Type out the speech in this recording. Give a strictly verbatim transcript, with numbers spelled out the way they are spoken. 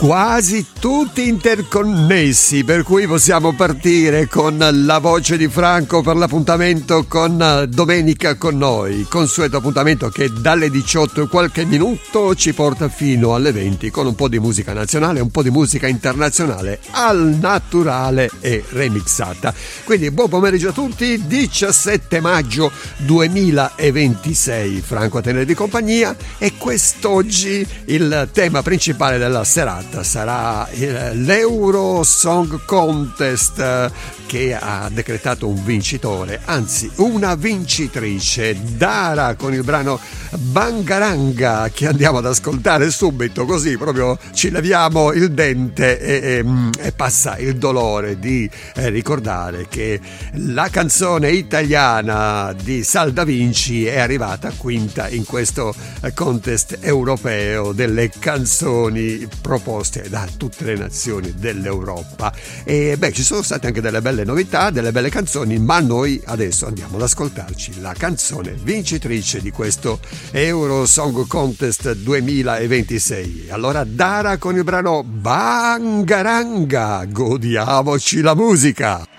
quasi tutti interconnessi, per cui possiamo partire con la voce di Franco per l'appuntamento con Domenica con noi, consueto appuntamento che dalle diciotto e qualche minuto ci porta fino alle venti con un po' di musica nazionale, un po' di musica internazionale al naturale e remixata. Quindi buon pomeriggio a tutti, diciassette maggio duemilaventisei, Franco a tenervi compagnia, e quest'oggi il tema principale della serata sarà l'Euro Song Contest, che ha decretato un vincitore, anzi una vincitrice, Dara, con il brano Bangaranga, che andiamo ad ascoltare subito, così proprio ci leviamo il dente e, e, e passa il dolore di eh, ricordare che la canzone italiana di Sal Da Vinci è arrivata quinta in questo contest europeo delle canzoni proposte da tutte le nazioni dell'Europa. E beh, ci sono state anche delle belle novità, delle belle canzoni, ma noi adesso andiamo ad ascoltarci la canzone vincitrice di questo Euro Song Contest duemilaventisei. Allora Dara con il brano Bangaranga, godiamoci la musica.